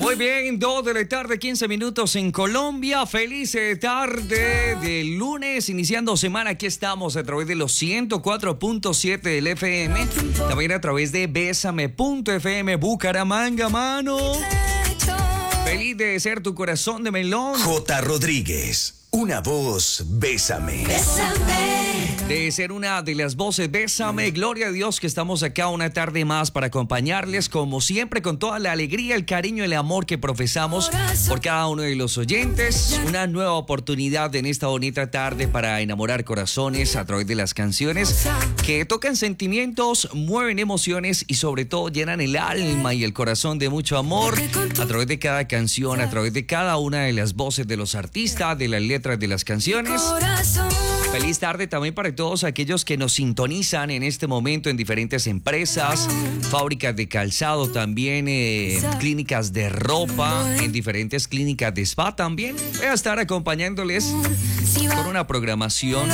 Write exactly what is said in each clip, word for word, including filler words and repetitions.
Muy bien, dos de la tarde, quince minutos en Colombia. Feliz tarde de lunes, iniciando semana. Aquí estamos a través de los ciento cuatro punto siete del F M. También a través de Bésame punto F M Bucaramanga, mano. Feliz de ser tu corazón de melón. J. Rodríguez, una voz, bésame. Bésame. De ser una de las voces, bésame. Gloria a Dios que estamos acá una tarde más para acompañarles, como siempre, con toda la alegría, el cariño y el amor que profesamos por cada uno de los oyentes. Una nueva oportunidad en esta bonita tarde para enamorar corazones a través de las canciones que tocan sentimientos, mueven emociones y sobre todo llenan el alma y el corazón de mucho amor a través de cada canción, a través de cada una de las voces de los artistas, de las letras de las canciones. Feliz tarde también para todos aquellos que nos sintonizan en este momento en diferentes empresas, fábricas de calzado también, eh, clínicas de ropa, en diferentes clínicas de spa también. Voy a estar acompañándoles con una programación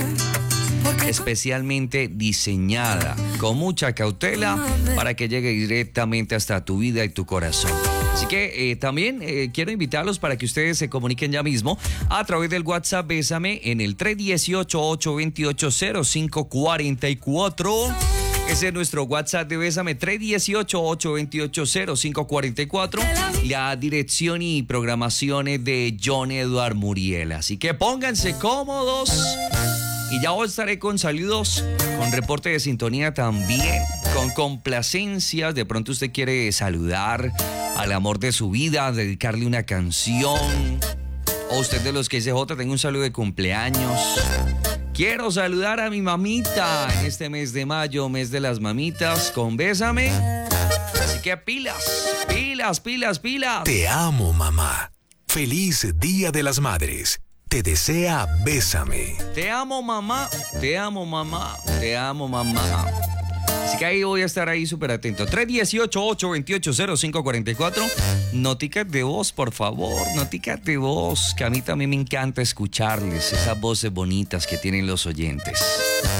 especialmente diseñada, con mucha cautela, para que llegue directamente hasta tu vida y tu corazón. Así que eh, también eh, quiero invitarlos para que ustedes se comuniquen ya mismo a través del WhatsApp Bésame en el tres uno ocho, ocho dos ocho, cero cinco cuatro cuatro. Ese es nuestro WhatsApp de Bésame, tres uno ocho, ocho dos ocho, cero cinco cuatro cuatro. La dirección y programaciones de John Edward Muriel. Así que pónganse cómodos. Y ya os estaré con saludos, con reporte de sintonía también, con complacencias. De pronto usted quiere saludar al amor de su vida, dedicarle una canción. O usted de los que dice, Jota, tengo un saludo de cumpleaños. Quiero saludar a mi mamita en este mes de mayo, mes de las mamitas, con Bésame. Así que pilas, pilas, pilas, pilas. Te amo, mamá. Feliz Día de las Madres. Te desea Bésame. Te amo, mamá. Te amo, mamá. Te amo, mamá. Así que ahí voy a estar ahí súper atento. tres uno ocho, ocho dos ocho, cero cinco cuatro cuatro. Noticas de voz, por favor. Noticas de voz, que a mí también me encanta escucharles. Esas voces bonitas que tienen los oyentes.